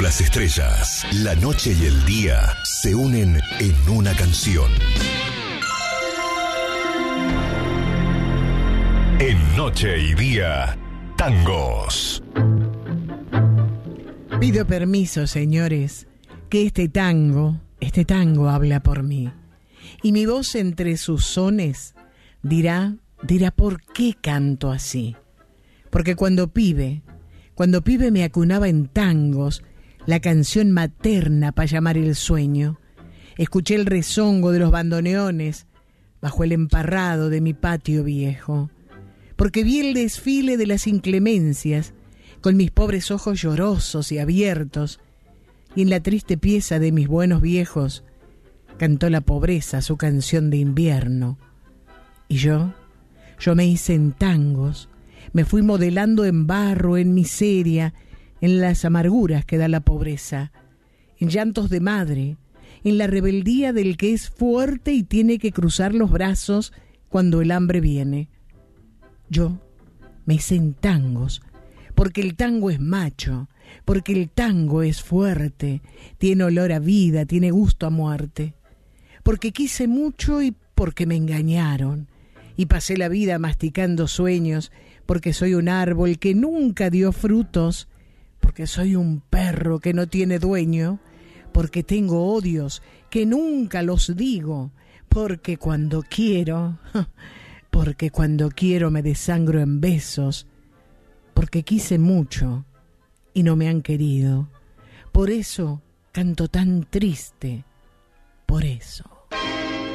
Bajo las estrellas, la noche y el día se unen en una canción. En Noche y Día, tangos. Pido permiso, señores, que este tango habla por mí. Y mi voz entre sus sones dirá por qué canto así. Porque cuando pibe me acunaba en tangos la canción materna para llamar el sueño. Escuché el rezongo de los bandoneones bajo el emparrado de mi patio viejo. Porque vi el desfile de las inclemencias con mis pobres ojos llorosos y abiertos, y en la triste pieza de mis buenos viejos cantó la pobreza su canción de invierno. Y yo me hice en tangos, me fui modelando en barro, en miseria, en las amarguras que da la pobreza, en llantos de madre, en la rebeldía del que es fuerte y tiene que cruzar los brazos cuando el hambre viene. Yo me hice en tangos, porque el tango es macho, porque el tango es fuerte, tiene olor a vida, tiene gusto a muerte, porque quise mucho y porque me engañaron, y pasé la vida masticando sueños, porque soy un árbol que nunca dio frutos, porque soy un perro que no tiene dueño, porque tengo odios que nunca los digo, porque cuando quiero me desangro en besos, porque quise mucho y no me han querido. Por eso canto tan triste, por eso.